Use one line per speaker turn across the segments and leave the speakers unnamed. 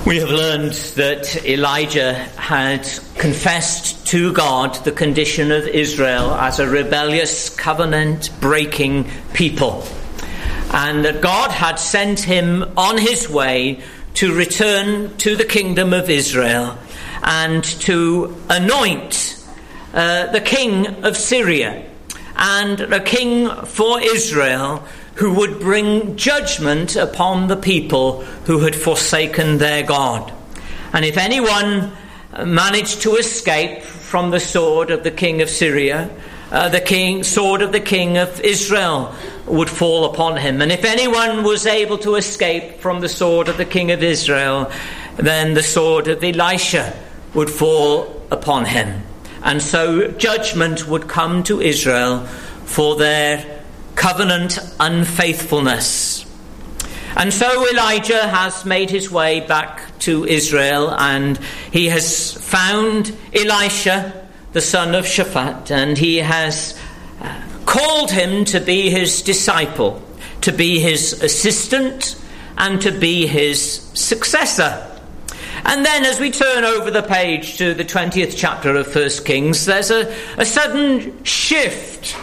We have learned that Elijah had confessed to God the condition of Israel as a rebellious, covenant-breaking people, and that God had sent him on his way to return to the kingdom of Israel and to anoint the king of Syria and a king for Israel who would bring judgment upon the people who had forsaken their God. And if anyone managed to escape from the sword of the king of Syria, the sword of the king of Israel would fall upon him. And if anyone was able to escape from the sword of the king of Israel, then the sword of Elisha would fall upon him. And so judgment would come to Israel for their covenant unfaithfulness. And so Elijah has made his way back to Israel, and he has found Elisha, the son of Shaphat, and he has called him to be his disciple, to be his assistant, and to be his successor. And then as we turn over the page to the 20th chapter of 1 Kings, there's a sudden shift,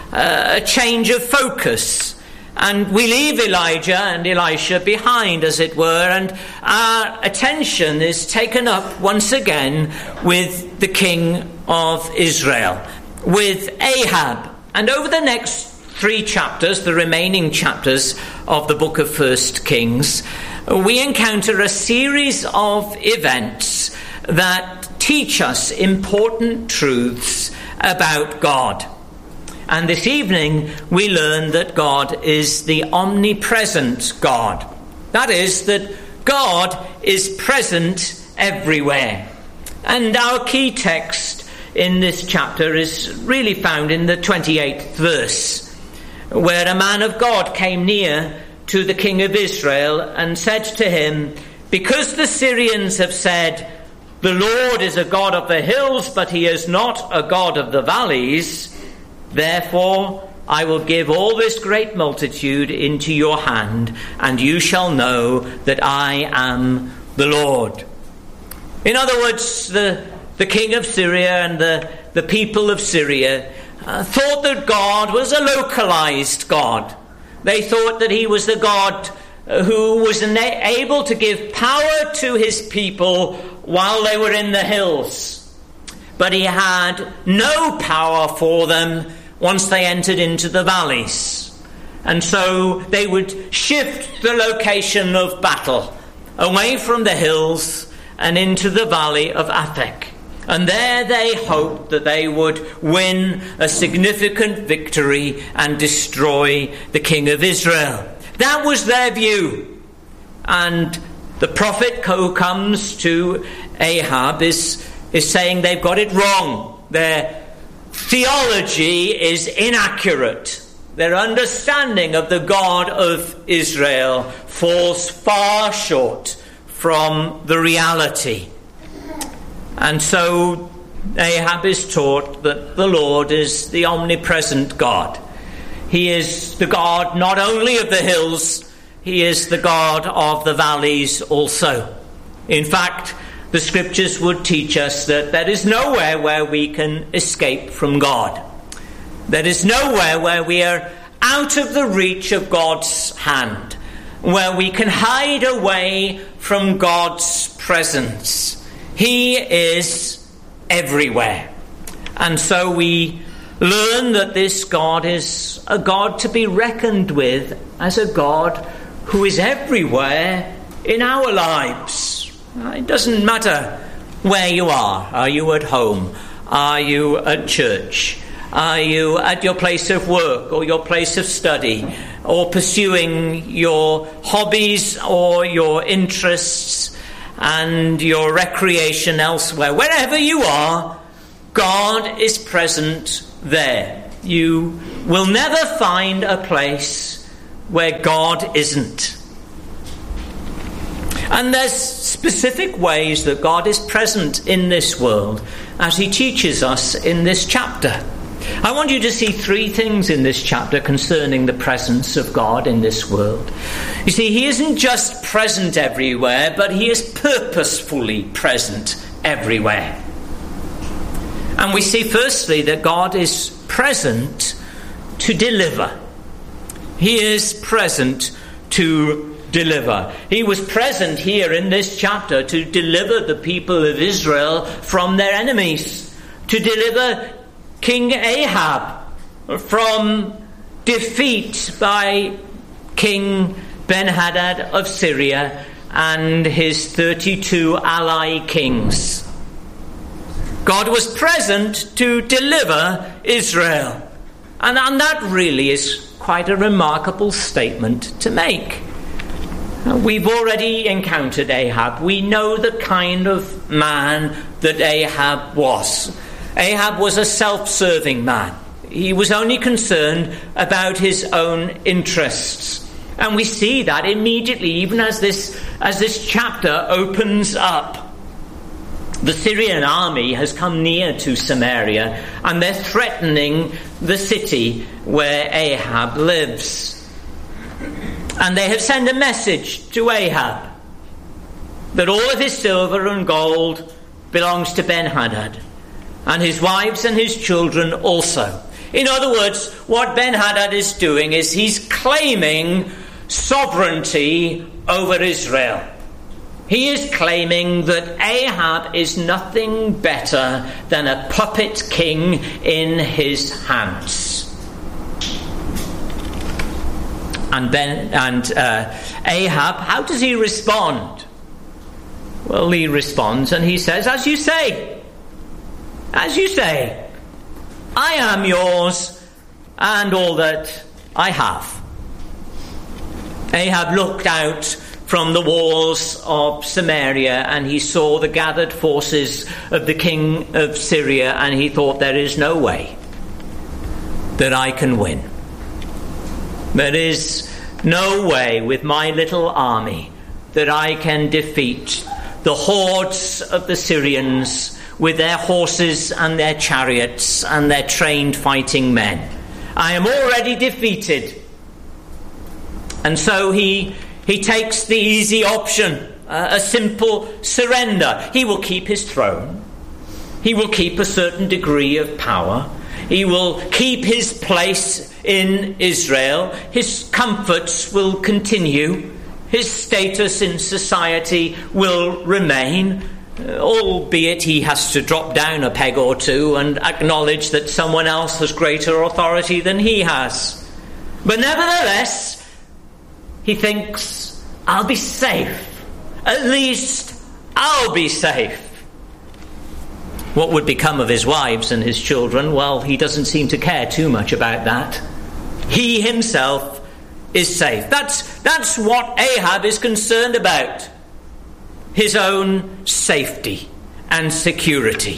a change of focus, and we leave Elijah and Elisha behind, as it were, and our attention is taken up once again with the king of Israel, with Ahab. And over the next 3 chapters, the remaining chapters of the book of 1 Kings, we encounter a series of events that teach us important truths about God. And this evening we learn that God is the omnipresent God. That is, that God is present everywhere. And our key text in this chapter is really found in the 28th verse, where a man of God came near to the king of Israel and said to him, "Because the Syrians have said, 'The Lord is a God of the hills, but he is not a God of the valleys,' therefore I will give all this great multitude into your hand, and you shall know that I am the Lord." In other words, the king of Syria and the people of Syria thought that God was a localized God. They thought that he was the God who was able to give power to his people while they were in the hills. But he had no power for them once they entered into the valleys. And so they would shift the location of battle away from the hills and into the valley of Aphek. And there they hoped that they would win a significant victory and destroy the king of Israel. That was their view. And the prophet who comes to Ahab is saying they've got it wrong. Their theology is inaccurate. Their understanding of the God of Israel falls far short from the reality. And so Ahab is taught that the Lord is the omnipresent God. He is the God not only of the hills, he is the God of the valleys also. In fact, the scriptures would teach us that there is nowhere where we can escape from God. There is nowhere where we are out of the reach of God's hand, where we can hide away from God's presence. He is everywhere. And so we learn that this God is a God to be reckoned with as a God who is everywhere in our lives. It doesn't matter where you are. Are you at home? Are you at church? Are you at your place of work or your place of study, or pursuing your hobbies or your interests and your recreation elsewhere? Wherever you are, God is present there. You will never find a place where God isn't. And there's specific ways that God is present in this world, as he teaches us in this chapter. I want you to see three things in this chapter concerning the presence of God in this world. You see, he isn't just present everywhere, but he is purposefully present everywhere. And we see firstly that God is present to deliver. He is present to deliver. He was present here in this chapter to deliver the people of Israel from their enemies, to deliver King Ahab from defeat by King Ben-Hadad of Syria and his 32 ally kings. God was present to deliver Israel. And that really is quite a remarkable statement to make. We've already encountered Ahab. We know the kind of man that Ahab was. Ahab was a self-serving man. He was only concerned about his own interests. And we see that immediately, even as this chapter opens up. The Syrian army has come near to Samaria, and they're threatening the city where Ahab lives. And they have sent a message to Ahab that all of his silver and gold belongs to Ben-Hadad, and his wives and his children also. In other words, what Ben-Hadad is doing is he's claiming sovereignty over Israel. He is claiming that Ahab is nothing better than a puppet king in his hands. And Ahab, how does he respond? Well, he responds and he says, as you say, I am yours and all that I have. Ahab looked out from the walls of Samaria and he saw the gathered forces of the king of Syria, and he thought, there is no way that I can win. There is no way with my little army that I can defeat the hordes of the Syrians with their horses and their chariots and their trained fighting men. I am already defeated. And so he takes the easy option, a simple surrender. He will keep his throne. He will keep a certain degree of power. He will keep his place in Israel. His comforts will continue. His status in society will remain, albeit he has to drop down a peg or two and acknowledge that someone else has greater authority than he has. But nevertheless, he thinks, I'll be safe. At least I'll be safe. What would become of his wives and his children? Well, he doesn't seem to care too much about that. He himself is safe. That's what Ahab is concerned about. His own safety and security.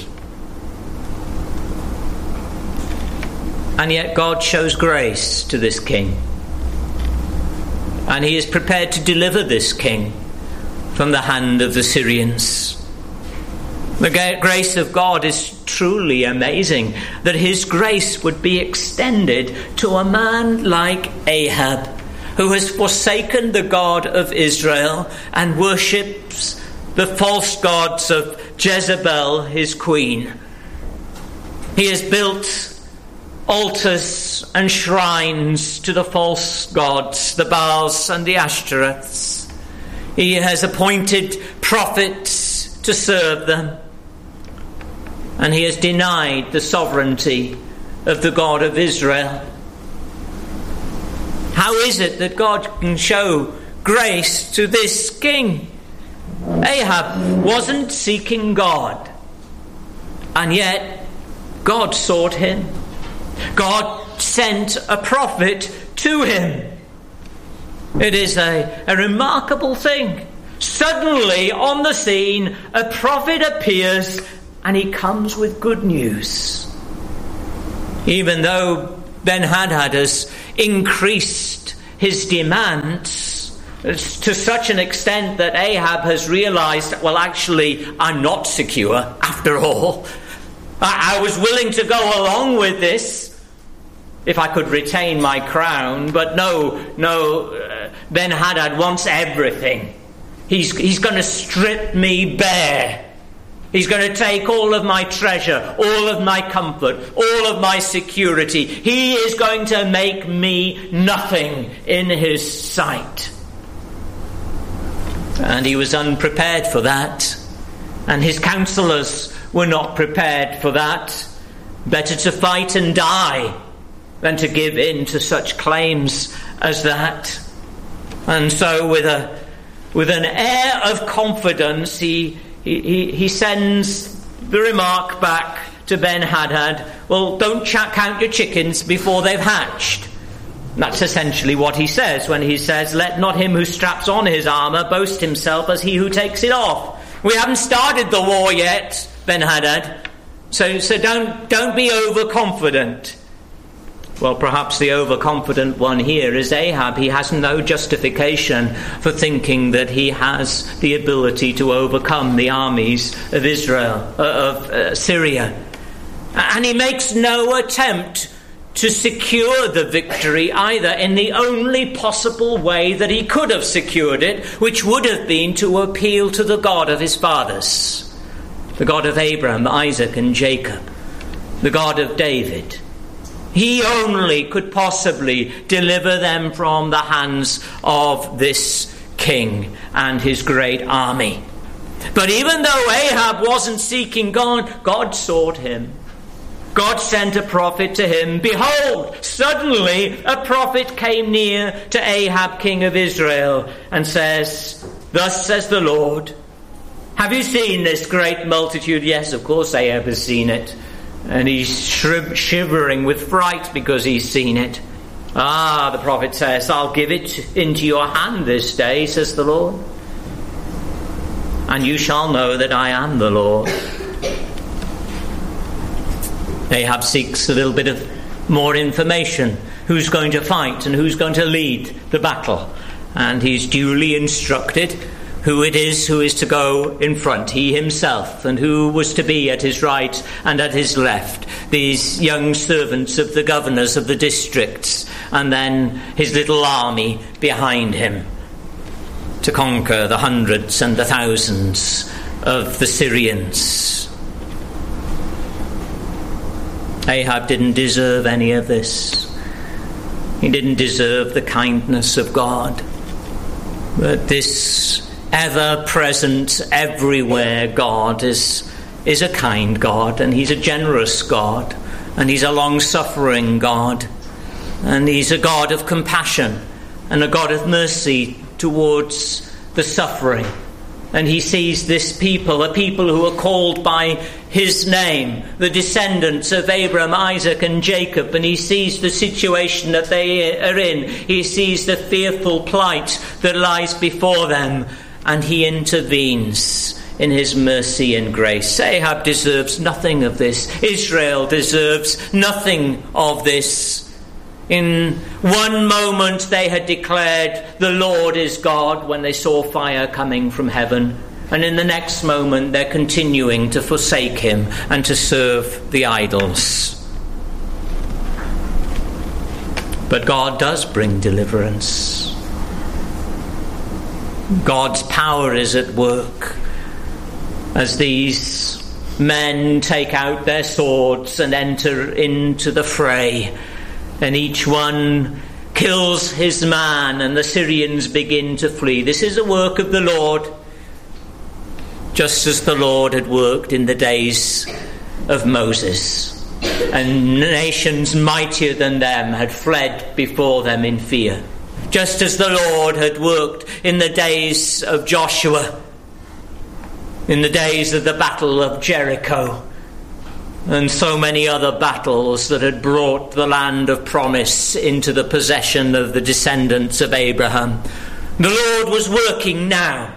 And yet God shows grace to this king. And he is prepared to deliver this king from the hand of the Syrians. The grace of God is truly amazing, that his grace would be extended to a man like Ahab, who has forsaken the God of Israel and worships the false gods of Jezebel, his queen. He has built altars and shrines to the false gods, the Baals and the Ashtoreths. He has appointed prophets to serve them. And he has denied the sovereignty of the God of Israel. How is it that God can show grace to this king? Ahab wasn't seeking God, and yet God sought him. God sent a prophet to him. It is a remarkable thing. Suddenly on the scene, a prophet appears, and he comes with good news. Even though Ben-Hadad has increased his demands to such an extent that Ahab has realized, well, actually, I'm not secure after all. I was willing to go along with this if I could retain my crown, but no, Ben-Hadad wants everything. He's going to strip me bare. He's going to take all of my treasure, all of my comfort, all of my security. He is going to make me nothing in his sight. And he was unprepared for that. And his counselors were not prepared for that. Better to fight and die than to give in to such claims as that. And so with an air of confidence, he sends the remark back to Ben-Hadad, well, don't count your chickens before they've hatched. That's essentially what he says when he says, let not him who straps on his armour boast himself as he who takes it off. We haven't started the war yet, Ben-Hadad, so don't be overconfident. Well, perhaps the overconfident one here is Ahab. He has no justification for thinking that he has the ability to overcome the armies of Syria. And he makes no attempt to secure the victory either in the only possible way that he could have secured it, which would have been to appeal to the God of his fathers, the God of Abraham, Isaac and Jacob, the God of David. He only could possibly deliver them from the hands of this king and his great army. But even though Ahab wasn't seeking God, God sought him. God sent a prophet to him. Behold, suddenly a prophet came near to Ahab, king of Israel, and says, thus says the Lord, have you seen this great multitude? Yes, of course Ahab has seen it. And he's shivering with fright because he's seen it. The prophet says, I'll give it into your hand this day, says the Lord. And you shall know that I am the Lord. Ahab seeks a little bit of more information. Who's going to fight and who's going to lead the battle? And he's duly instructed who it is who is to go in front, he himself, and who was to be at his right and at his left, these young servants of the governors of the districts, and then his little army behind him to conquer the hundreds and the thousands of the Syrians. Ahab didn't deserve any of this. He didn't deserve the kindness of God. But this ever-present, everywhere God is a kind God, and he's a generous God, and he's a long-suffering God, and he's a God of compassion and a God of mercy towards the suffering. And he sees this people, a people who are called by his name, the descendants of Abraham, Isaac and Jacob, and he sees the situation that they are in. He sees the fearful plight that lies before them, and he intervenes in his mercy and grace. Ahab deserves nothing of this. Israel deserves nothing of this. In one moment they had declared the Lord is God when they saw fire coming from heaven. And in the next moment they're continuing to forsake him and to serve the idols. But God does bring deliverance. God's power is at work as these men take out their swords and enter into the fray, and each one kills his man, and the Syrians begin to flee. This is a work of the Lord, just as the Lord had worked in the days of Moses, and nations mightier than them had fled before them in fear. Just as the Lord had worked in the days of Joshua, in the days of the Battle of Jericho, and so many other battles that had brought the land of promise into the possession of the descendants of Abraham. The Lord was working now.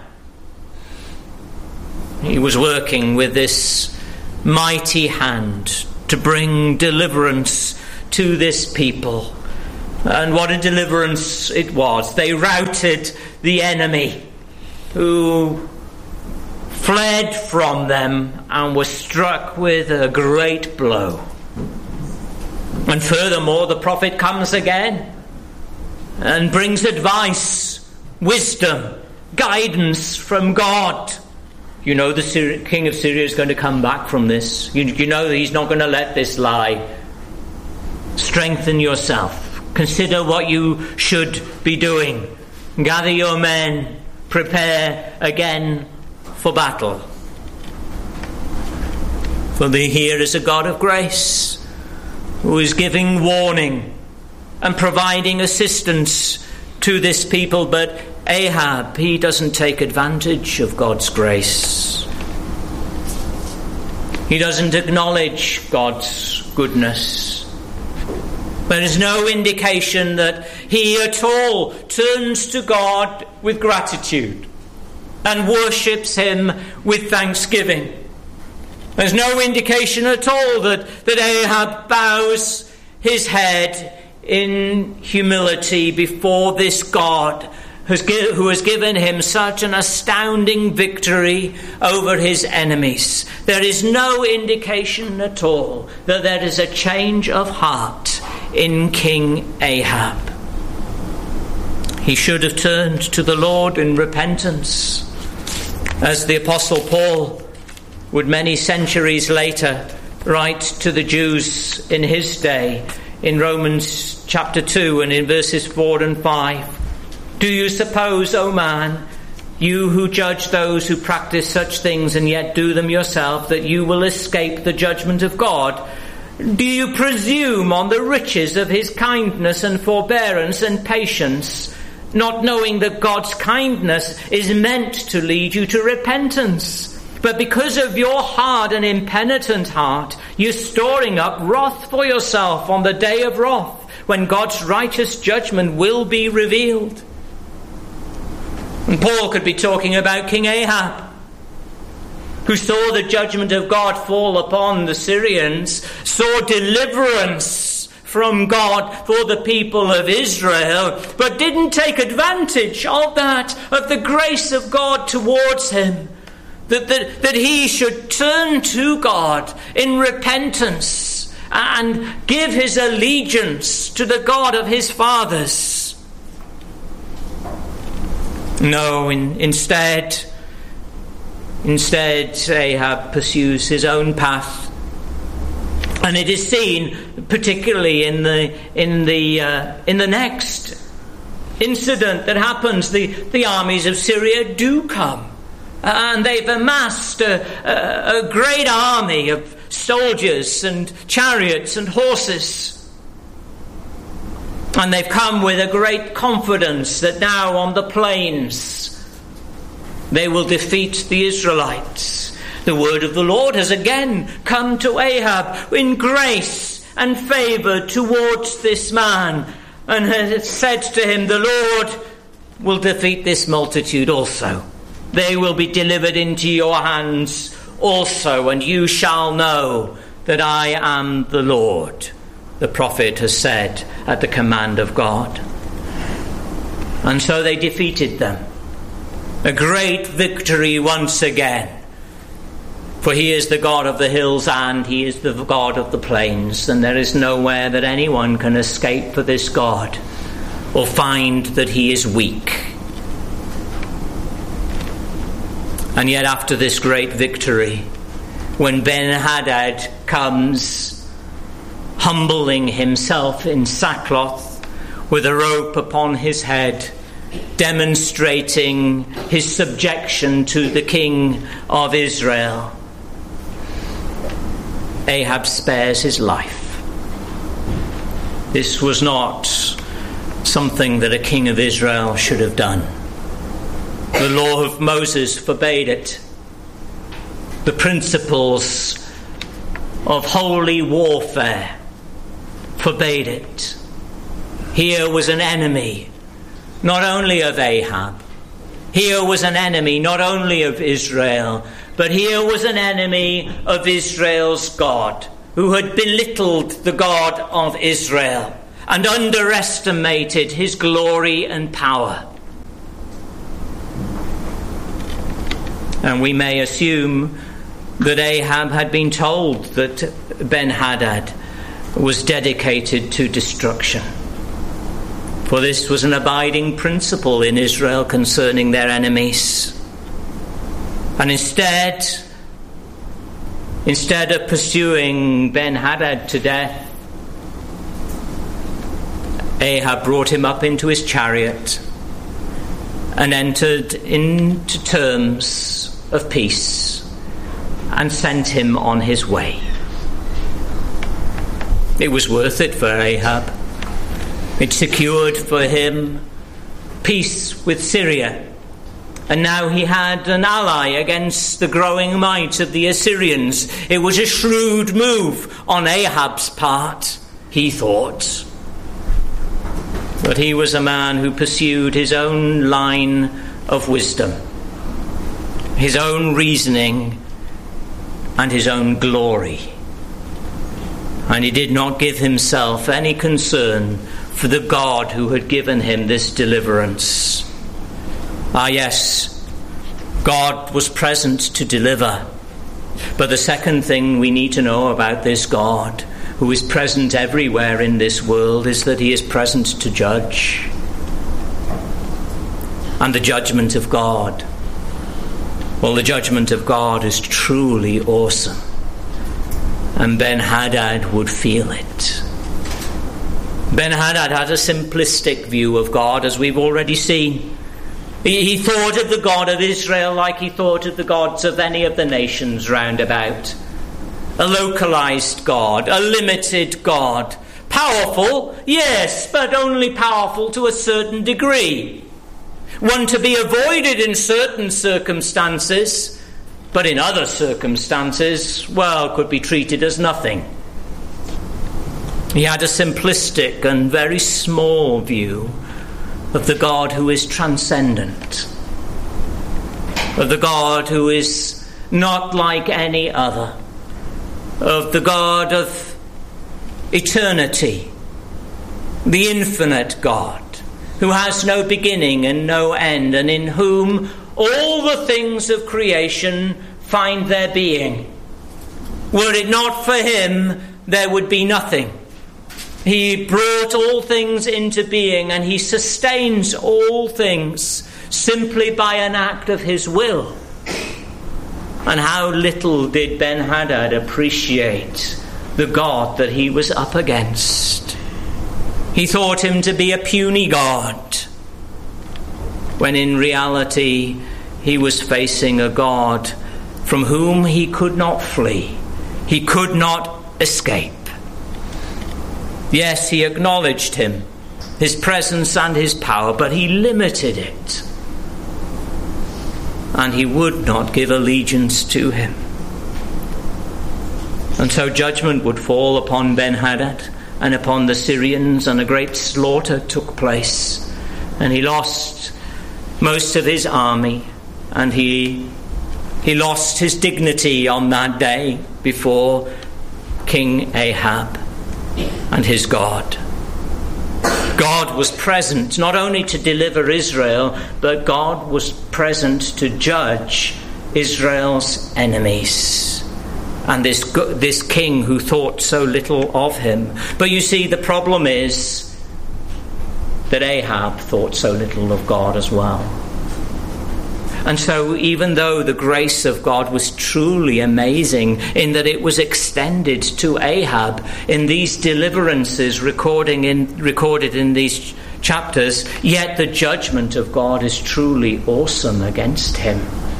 He was working with this mighty hand to bring deliverance to this people. And what a deliverance it was. They routed the enemy who fled from them and was struck with a great blow. And furthermore, the prophet comes again and brings advice, wisdom, guidance from God. You know the king of Syria is going to come back from this. You know that he's not going to let this lie. Strengthen yourself. Consider what you should be doing. Gather your men. Prepare again for battle. For here is a God of grace who is giving warning and providing assistance to this people, but Ahab, he doesn't take advantage of God's grace. He doesn't acknowledge God's goodness. There is no indication that he at all turns to God with gratitude and worships him with thanksgiving. There's no indication at all that Ahab bows his head in humility before this God who has given him such an astounding victory over his enemies. There is no indication at all that there is a change of heart in King Ahab. He should have turned to the Lord in repentance, as the Apostle Paul would many centuries later write to the Jews in his day in Romans chapter 2 and in verses 4 and 5. Do you suppose, O man, you who judge those who practice such things and yet do them yourself, that you will escape the judgment of God? Do you presume on the riches of his kindness and forbearance and patience, not knowing that God's kindness is meant to lead you to repentance? But because of your hard and impenitent heart, you're storing up wrath for yourself on the day of wrath, when God's righteous judgment will be revealed. And Paul could be talking about King Ahab, who saw the judgment of God fall upon the Syrians, saw deliverance from God for the people of Israel, but didn't take advantage of that, of the grace of God towards him, that he should turn to God in repentance and give his allegiance to the God of his fathers. No, instead Ahab pursues his own path, and it is seen particularly in the next incident that happens. The armies of Syria do come, and they've amassed a great army of soldiers and chariots and horses. And they've come with a great confidence that now on the plains they will defeat the Israelites. The word of the Lord has again come to Ahab in grace and favour towards this man, and has said to him, the Lord will defeat this multitude also. They will be delivered into your hands also, and you shall know that I am the Lord, the prophet has said at the command of God. And so they defeated them. A great victory once again. For he is the God of the hills and he is the God of the plains, and there is nowhere that anyone can escape for this God or find that he is weak. And yet after this great victory, when Ben-Hadad comes humbling himself in sackcloth with a rope upon his head, demonstrating his subjection to the king of Israel, Ahab spares his life. This was not something that a king of Israel should have done. The law of Moses forbade it. The principles of holy warfare forbade it. Here was an enemy not only of Ahab, here was an enemy not only of Israel, but here was an enemy of Israel's God, who had belittled the God of Israel and underestimated his glory and power. And we may assume that Ahab had been told that Ben-Hadad was dedicated to destruction. For this was an abiding principle in Israel concerning their enemies. And instead of pursuing Ben-Hadad to death, Ahab brought him up into his chariot and entered into terms of peace and sent him on his way. It was worth it for Ahab. It secured for him peace with Syria. And now he had an ally against the growing might of the Assyrians. It was a shrewd move on Ahab's part, he thought. But he was a man who pursued his own line of wisdom, his own reasoning, and his own glory. And he did not give himself any concern for the God who had given him this deliverance. Ah, yes, God was present to deliver. But the second thing we need to know about this God, who is present everywhere in this world, is that he is present to judge. And the judgment of God, well, the judgment of God is truly awesome. And Ben-Hadad would feel it. Ben-Hadad had a simplistic view of God, as we've already seen. He thought of the God of Israel like he thought of the gods of any of the nations round about. A localized God, a limited God. Powerful, yes, but only powerful to a certain degree. One to be avoided in certain circumstances, but in other circumstances, well, could be treated as nothing. He had a simplistic and very small view of the God who is transcendent, of the God who is not like any other, of the God of eternity, the infinite God, who has no beginning and no end, and in whom all the things of creation find their being. Were it not for him, there would be nothing. He brought all things into being, and he sustains all things simply by an act of his will. And how little did Ben-Hadad appreciate the God that he was up against. He thought him to be a puny God, when in reality he was facing a God from whom he could not flee. He could not escape. Yes, he acknowledged him, his presence and his power, but he limited it. And he would not give allegiance to him. And so judgment would fall upon Ben-Hadad and upon the Syrians, and a great slaughter took place. And he lost most of his army, and he lost his dignity on that day before King Ahab and his God. God was present not only to deliver Israel, but God was present to judge Israel's enemies. And this king who thought so little of him. But you see, the problem is that Ahab thought so little of God as well. And so even though the grace of God was truly amazing in that it was extended to Ahab in these deliverances recorded in these chapters, yet the judgment of God is truly awesome against him.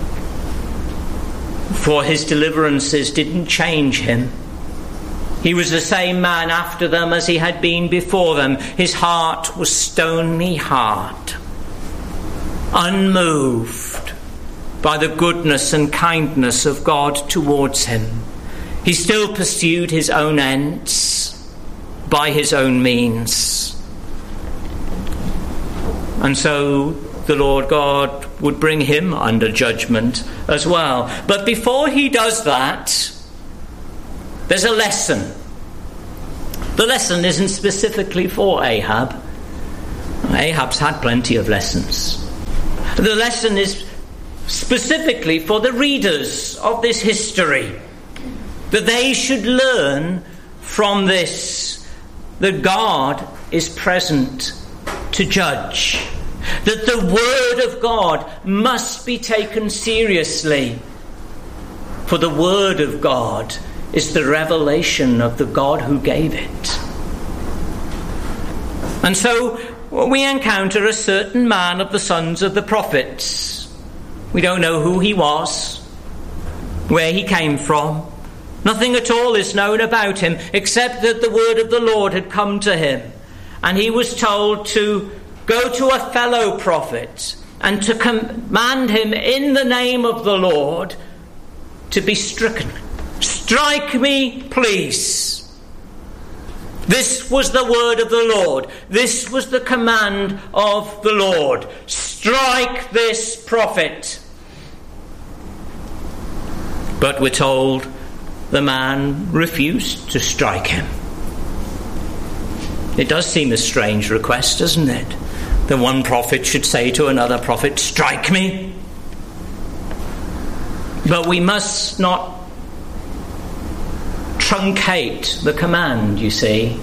For his deliverances didn't change him. He was the same man after them as he had been before them. His heart was stony hard, unmoved by the goodness and kindness of God towards him. He still pursued his own ends by his own means. And so the Lord God would bring him under judgment as well. But before he does that, there's a lesson. The lesson isn't specifically for Ahab. Ahab's had plenty of lessons. The lesson is specifically for the readers of this history, that they should learn from this that God is present to judge, that the word of God must be taken seriously, for the word of God is the revelation of the God who gave it. And so we encounter a certain man of the sons of the prophets. We don't know who he was, where he came from. Nothing at all is known about him, except that the word of the Lord had come to him, and he was told to go to a fellow prophet and to command him in the name of the Lord to be stricken. Strike me, please. This was the word of the Lord. This was the command of the Lord. Strike this prophet. But we're told the man refused to strike him. It does seem a strange request, doesn't it? That one prophet should say to another prophet, strike me. But we must not truncate the command, you see.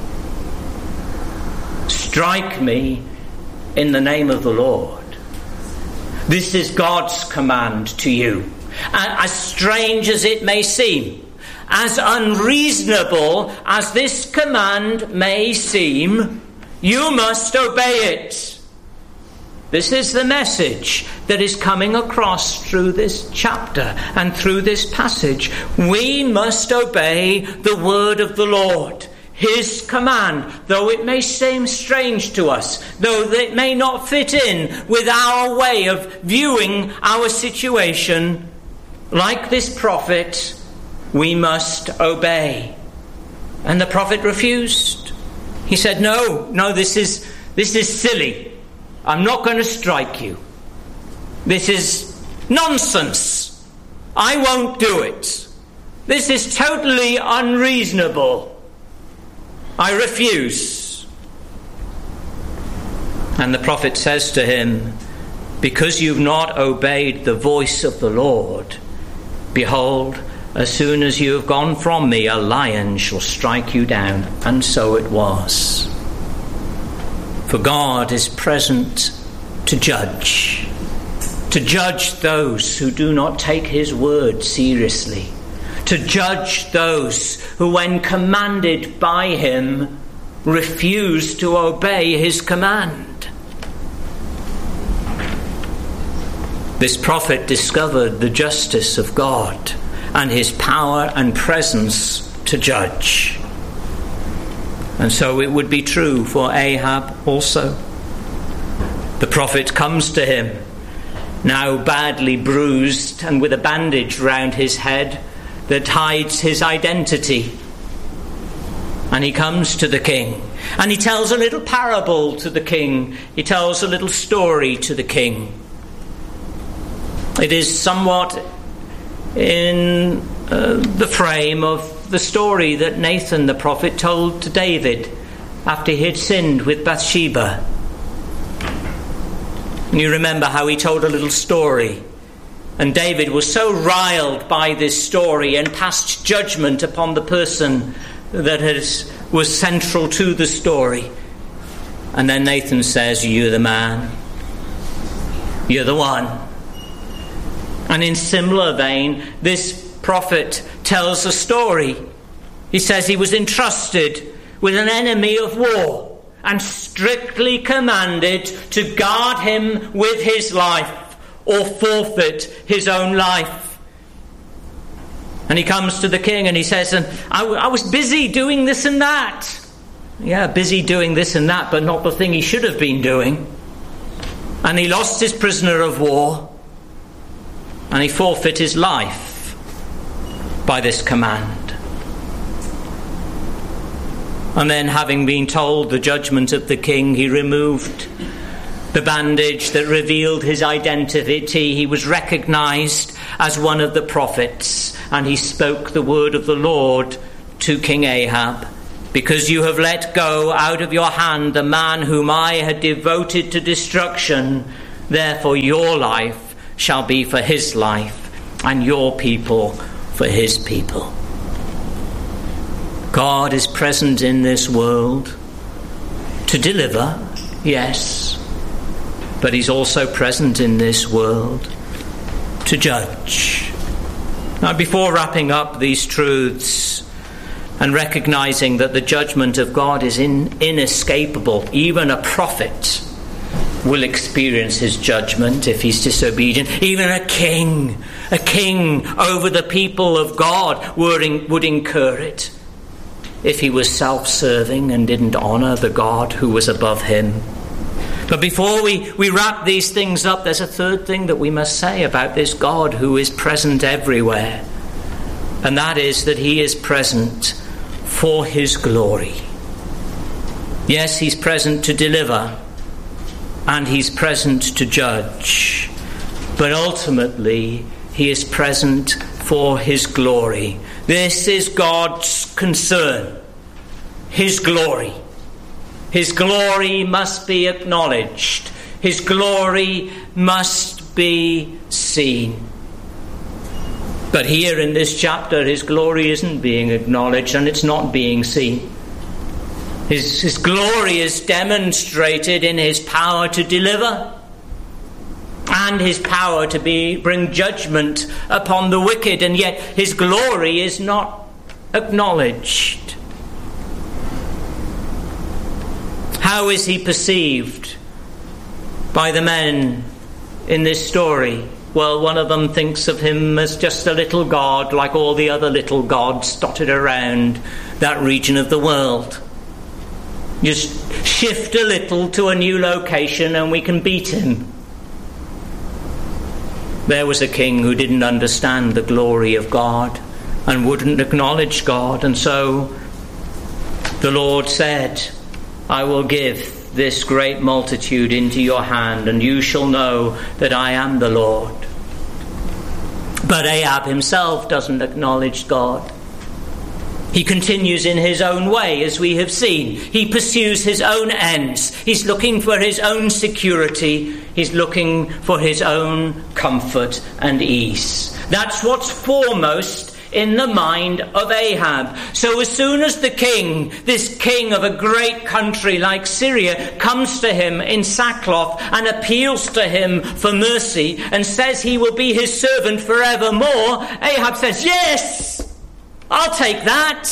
Strike me in the name of the Lord. This is God's command to you. As strange as it may seem, as unreasonable as this command may seem, you must obey it. This is the message that is coming across through this chapter and through this passage. We must obey the word of the Lord, his command, though it may seem strange to us, though it may not fit in with our way of viewing our situation. Like this prophet, we must obey. And the prophet refused. He said, no, this is silly. I'm not going to strike you. This is nonsense. I won't do it. This is totally unreasonable. I refuse. And the prophet says to him, because you've not obeyed the voice of the Lord, behold, as soon as you have gone from me, a lion shall strike you down. And so it was. For God is present to judge those who do not take his word seriously, to judge those who, when commanded by him, refuse to obey his command. This prophet discovered the justice of God and his power and presence to judge. And so it would be true for Ahab also. The prophet comes to him, now badly bruised and with a bandage round his head that hides his identity. And he comes to the king, and he tells a little parable to the king. He tells a little story to the king. It is somewhat in the frame of the story that Nathan the prophet told to David after he had sinned with Bathsheba. And you remember how he told a little story, and David was so riled by this story and passed judgment upon the person that was central to the story. And then Nathan says, you're the man, you're the one. And in similar vein, this prophet tells a story. He says he was entrusted with an enemy of war and strictly commanded to guard him with his life or forfeit his own life. And he comes to the king and he says, I was busy doing this and that. Yeah, busy doing this and that, but not the thing he should have been doing. And he lost his prisoner of war, and he forfeit his life by this command. And then, having been told the judgment of the king, he removed the bandage that revealed his identity. He was recognized as one of the prophets, and he spoke the word of the Lord to King Ahab. Because you have let go out of your hand the man whom I had devoted to destruction, therefore your life shall be for his life, and your people for his people. God is present in this world to deliver, yes, but he's also present in this world to judge. Now, before wrapping up these truths and recognizing that the judgment of God is inescapable, even a prophet will experience his judgment if he's disobedient. Even a king over the people of God would incur it if he was self-serving and didn't honour the God who was above him. But before we wrap these things up, there's a third thing that we must say about this God who is present everywhere. And that is that he is present for his glory. Yes, he's present to deliver, and he's present to judge. But ultimately, he is present for his glory. This is God's concern. His glory. His glory must be acknowledged. His glory must be seen. But here in this chapter, his glory isn't being acknowledged and it's not being seen. His glory is demonstrated in his power to deliver and his power to bring judgment upon the wicked, and yet his glory is not acknowledged. How is he perceived by the men in this story? Well, one of them thinks of him as just a little god like all the other little gods dotted around that region of the world. Just shift a little to a new location and we can beat him. There was a king who didn't understand the glory of God and wouldn't acknowledge God, and so the Lord said, I will give this great multitude into your hand, and you shall know that I am the Lord. But Ahab himself doesn't acknowledge God. He continues in his own way, as we have seen. He pursues his own ends. He's looking for his own security. He's looking for his own comfort and ease. That's what's foremost in the mind of Ahab. So as soon as the king, this king of a great country like Syria, comes to him in sackcloth and appeals to him for mercy and says he will be his servant forevermore, Ahab says, yes, I'll take that.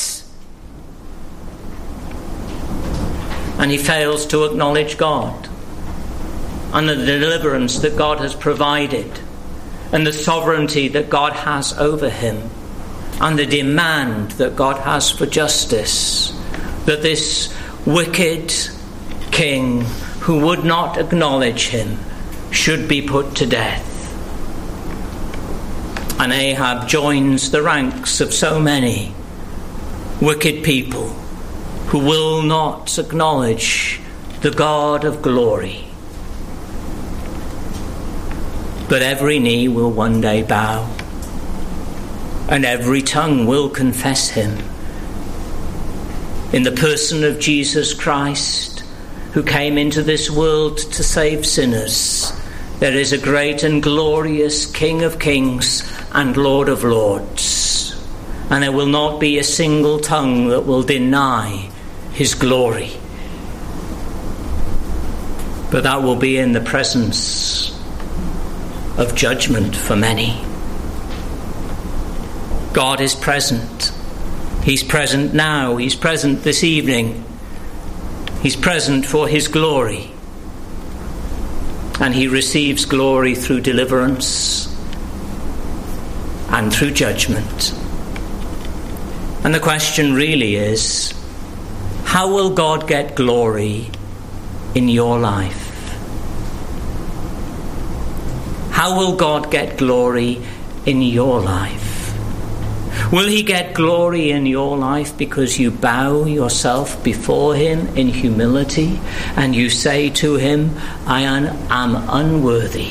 And he fails to acknowledge God and the deliverance that God has provided and the sovereignty that God has over him and the demand that God has for justice, that this wicked king who would not acknowledge him should be put to death. And Ahab joins the ranks of so many wicked people who will not acknowledge the God of glory. But every knee will one day bow, and every tongue will confess him in the person of Jesus Christ, who came into this world to save sinners. There is a great and glorious King of kings and Lord of lords, and there will not be a single tongue that will deny his glory. But that will be in the presence of judgment for many. God is present. He's present now. He's present this evening. He's present for his glory. And he receives glory through deliverance and through judgment. And the question really is, how will God get glory in your life? How will God get glory in your life? Will he get glory in your life because you bow yourself before him in humility and you say to him, I am unworthy.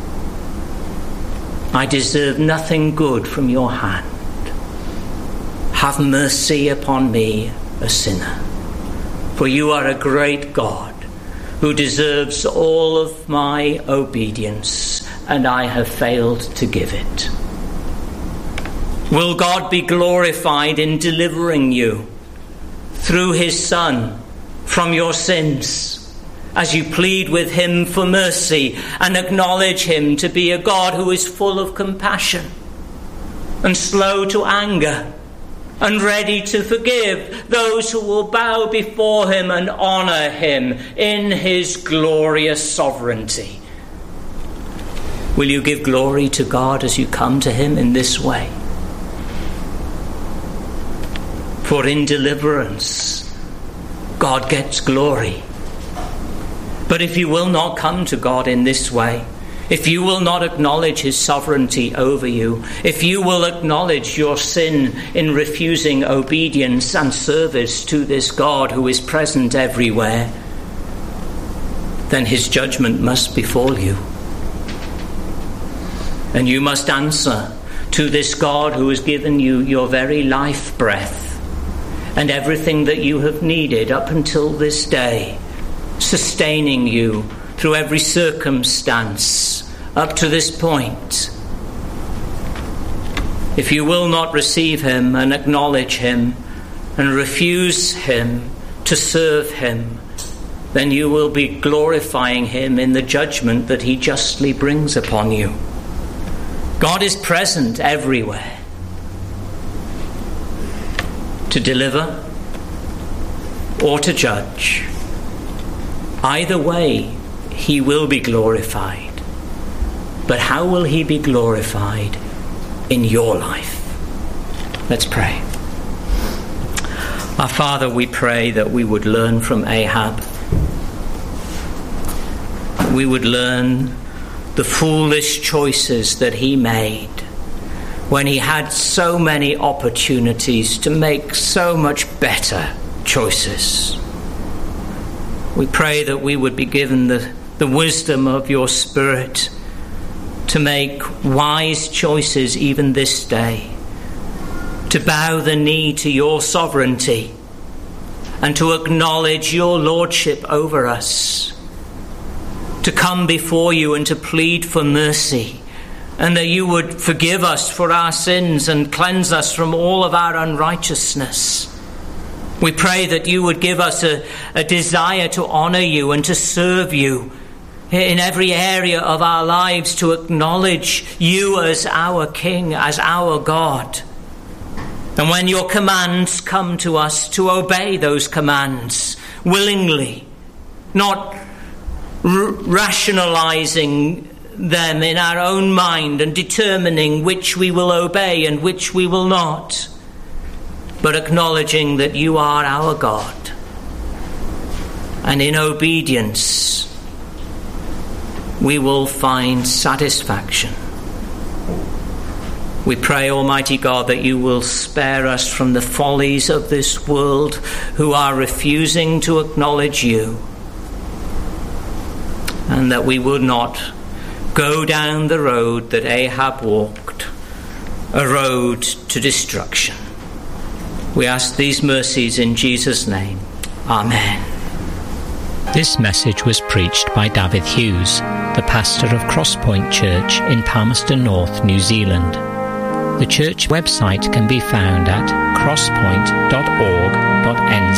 I deserve nothing good from your hand. Have mercy upon me, a sinner. For you are a great God who deserves all of my obedience and I have failed to give it. Will God be glorified in delivering you through his Son from your sins, as you plead with him for mercy and acknowledge him to be a God who is full of compassion and slow to anger and ready to forgive those who will bow before him and honour him in his glorious sovereignty? Will you give glory to God as you come to him in this way? For in deliverance, God gets glory. But if you will not come to God in this way, if you will not acknowledge his sovereignty over you, if you will acknowledge your sin in refusing obedience and service to this God who is present everywhere, then his judgment must befall you. And you must answer to this God who has given you your very life breath and everything that you have needed up until this day, sustaining you through every circumstance up to this point. If you will not receive him and acknowledge him and refuse him to serve him, then you will be glorifying him in the judgment that he justly brings upon you. God is present everywhere to deliver or to judge. Either way, he will be glorified. But how will he be glorified in your life? Let's pray. Our Father, we pray that we would learn from Ahab. We would learn the foolish choices that he made when he had so many opportunities to make so much better choices. We pray that we would be given the wisdom of your Spirit to make wise choices even this day, to bow the knee to your sovereignty and to acknowledge your lordship over us, to come before you and to plead for mercy, and that you would forgive us for our sins and cleanse us from all of our unrighteousness. We pray that you would give us a desire to honour you and to serve you in every area of our lives, to acknowledge you as our King, as our God. And when your commands come to us, to obey those commands willingly, not rationalising them in our own mind and determining which we will obey and which we will not, but acknowledging that you are our God. And in obedience, we will find satisfaction. We pray, Almighty God, that you will spare us from the follies of this world who are refusing to acknowledge you, and that we would not go down the road that Ahab walked, a road to destruction. We ask these mercies in Jesus' name. Amen.
This message was preached by David Hughes, the pastor of Crosspoint Church in Palmerston North, New Zealand. The church website can be found at crosspoint.org.nz.